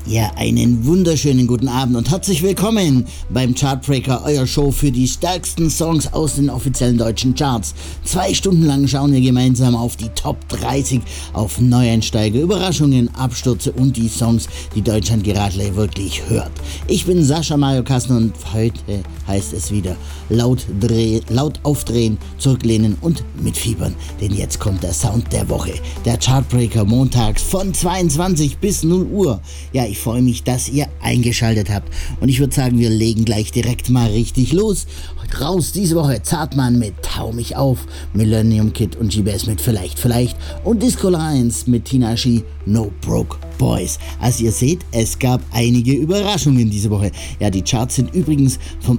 Ja, einen wunderschönen guten Abend und herzlich willkommen beim Chartbreaker, euer Show für die stärksten Songs aus den offiziellen deutschen Charts. 2 Stunden lang schauen wir gemeinsam auf die Top 30, auf Neueinsteiger, Überraschungen, Abstürze und die Songs, die Deutschland gerade wirklich hört. Ich bin Sascha Mario Kasten und heute heißt es wieder laut aufdrehen, zurücklehnen und mitfiebern. Denn jetzt kommt der Sound der Woche, der Chartbreaker montags von 22 bis 0 Uhr. Ja, ich freue mich, dass ihr eingeschaltet habt und ich würde sagen, wir legen gleich direkt mal richtig los. Raus diese Woche Zartmann mit Tau mich auf, Millennium Kid und GBS mit Vielleicht und Disco Lions mit Tinashe No Broke Boys. Also ihr seht, es gab einige Überraschungen diese Woche. Ja, die Charts sind übrigens vom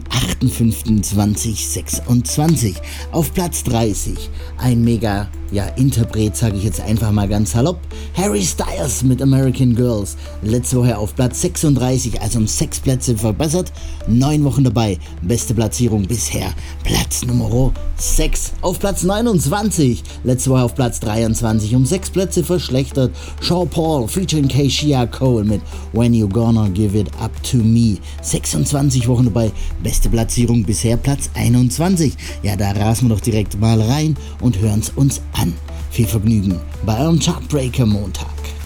8.5.2026 auf Platz 30. Ein mega, Interpret, sage ich jetzt einfach mal ganz salopp. Harry Styles mit American Girls. Letzte Woche auf Platz 36, also um 6 Plätze verbessert. 9 Wochen dabei. Beste Platzierung bisher. Platz Nummer 6 auf Platz 29. Letzte Woche auf Platz 23, um 6 Plätze verschlechtert. Sean Paul featuring Keyshia Cole mit When You Gonna Give It Up To Me. 26 Wochen dabei. Beste Platzierung bisher Platz 21. Ja, da rasen wir doch direkt mal rein und hören es uns an. Viel Vergnügen bei eurem Chartbreaker Montag.